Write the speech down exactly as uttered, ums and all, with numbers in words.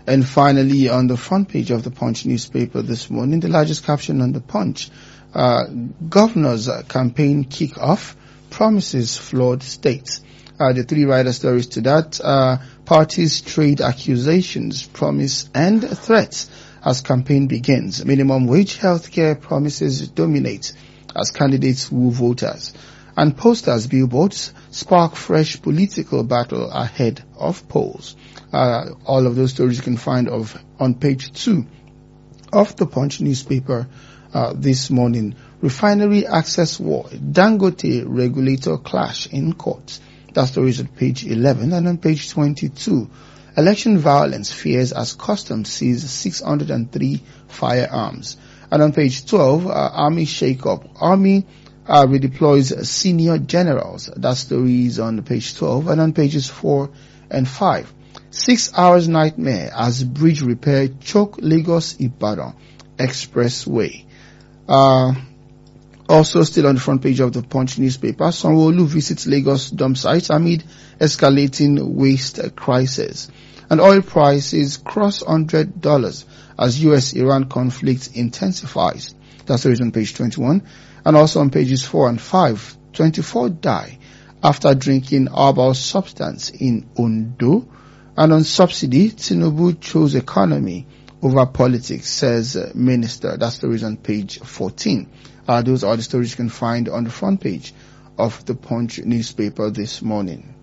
And finally, on the front page of the Punch newspaper this morning, the largest caption on the Punch, uh, governor's campaign kick-off, promises flawed states. Uh, the three rider stories to that, uh, parties trade accusations, promise and threats as campaign begins. Minimum wage healthcare promises dominate as candidates woo voters. And posters, billboards spark fresh political battle ahead of polls. Uh, all of those stories you can find of on page two of the Punch newspaper uh, this morning. Refinery access war, Dangote regulator clash in court. That story is at page eleven. And on page twenty-two, election violence fears as customs sees six hundred three firearms. And on page twelve, uh, Army shake-up. Army uh, redeploys senior generals. That story is on page twelve. And on pages four and five, six hours nightmare as bridge repair choke Lagos Ibadan expressway. Uh, also still on the front page of the Punch newspaper, Sanwo-Olu visits Lagos dump sites amid escalating waste crisis. And oil prices cross one hundred dollars as U S Iran conflict intensifies. That's the reason on page twenty-one. And also on pages four and five, twenty-four die after drinking herbal substance in Ondo. And on subsidy, Tinubu chose economy over politics, says uh, minister. That's the reason on page fourteen. Uh, those are the stories you can find on the front page of the Punch newspaper this morning.